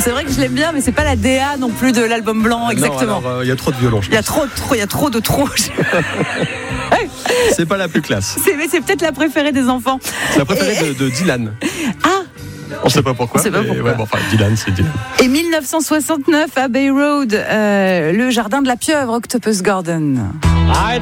C'est vrai que je l'aime bien, mais c'est pas la DA non plus de l'album blanc, exactement. Il y a trop de violon. Il y a trop de trop. C'est pas la plus classe. Mais c'est peut-être la préférée des enfants. C'est la préférée de Dylan. Ah. On sait pas pourquoi. Ouais, Dylan, c'est Dylan. Et 1969, Abbey Road, le jardin de la pieuvre, Octopus Garden.